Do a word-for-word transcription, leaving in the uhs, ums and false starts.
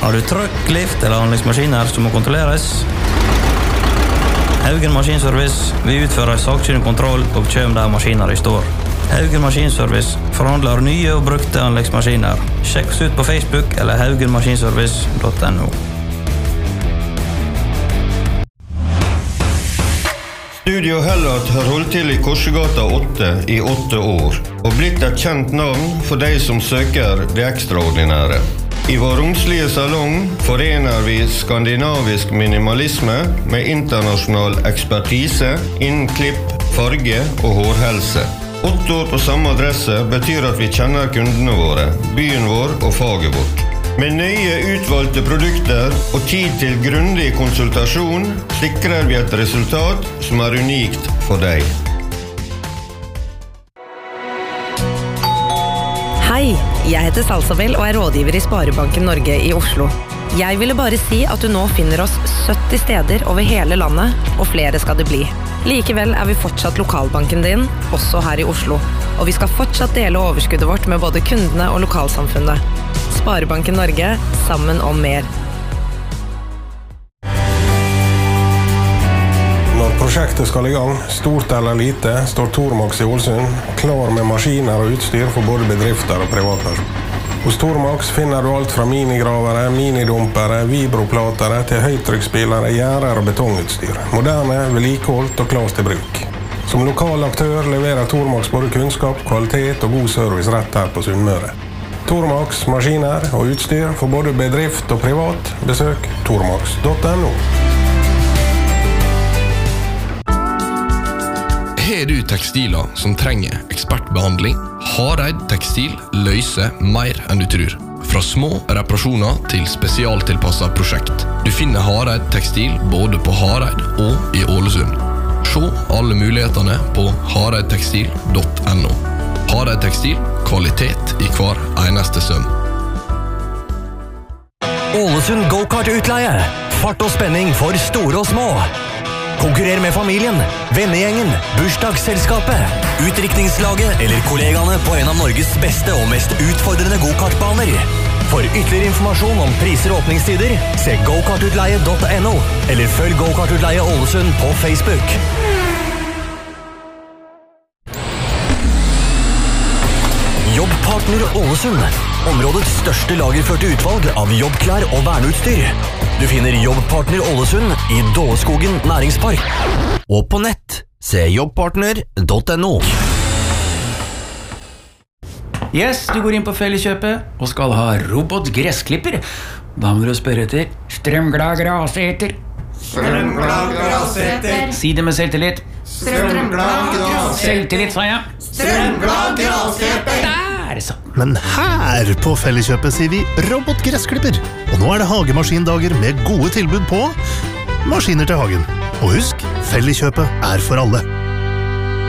Har du trøkk, lift eller anleggsmaskiner som må kontrolleres? Haugen Maskinservice, vi utfører saksynlig kontroll og kjøm der maskiner i står. Haugen Maskinservice forhandler nye og brukte anleggsmaskiner. Sjekk oss ut på Facebook eller haugen maskinservice punktum no. Studio Hellat har holdt til i Korsegata åtte i åtte år, og blitt et kjent navn for de som søker det ekstraordinære. I vår romslige salong forener vi skandinavisk minimalisme med internasjonal ekspertise innen klipp, farge og hårhelse. Åtte år på samme adresse betyr at vi kjenner kundene våre, byen vår og faget vårt. Med nøye utvalgte produkter og tid til grundig konsultasjon sikrer vi et resultat som er unikt for deg. Hei, jeg heter Salsabel og er rådgiver i Sparebanken Norge i Oslo. Jeg ville bare si at du nå finner oss sytti steder over hele landet, og flere skal det bli. Likevel er vi fortsatt lokalbanken din, også her i Oslo, og vi skal fortsatt dele overskuddet vårt med både kundene og lokalsamfunnet. Sparebanken Norge, sammen om mer. Når prosjektet skal i gang, stort eller lite, står Tormax i Ålesund klar med maskiner og utstyr for både bedrifter og privatpersoner. Hos Tormax finner du alt fra minigravere, minidumpere, vibroplatere til høytrykksspillere, gjerder og betongutstyr. Moderne, vedlikeholdt og klart til bruk. Som lokal aktør leverer Tormax både kunnskap, kvalitet og god service rett her på Sunnmøre. Tormax, maskiner og utstyr for både bedrift og privat. Besøk tormax punktum no. Har du tekstiler som trenger ekspertbehandling? Hareid Tekstil løser mer enn du tror. Fra små reparasjoner til spesialtilpasset prosjekt. Du finner Hareid Tekstil både på Hareid og i Ålesund. Se alle mulighetene på hareid tekstil punktum no. Hareid Tekstil, kvalitet i hver eneste søm. Ålesund Go-Kart-utleie. Fart og spenning for store og små. Konkurrer med familien, vennegjengen, bursdagsselskapet, utdrikningslaget eller kollegaene på en av Norges beste og mest utfordrende go-kartbaner. For ytterligere informasjon om priser og åpningstider, se go kart utleie punktum no eller følg Go-Kart-utleie Ålesund på Facebook. Jobbpartner Ålesund. Områdets største lagerførte utvalg av jobbklær og verneutstyr. Du finner Jobbpartner Ålesund i Dåleskogen næringspark. Og på nett, se jobbpartner punktum no. Yes, du går inn på Felleskjøpet og skal ha robotgressklipper. Da må du spørre etter strømglad graseter. Strømglad graseter. Si det med selvtillit. Strømglad graseter. Selvtillit, sa jeg. Strømglad graseter. Der, så. Men her på Felleskjøpet sier vi robotgressklipper. Og nå er det hagemaskindager med gode tilbud på maskiner til hagen. Og husk, Felleskjøpet er for alle.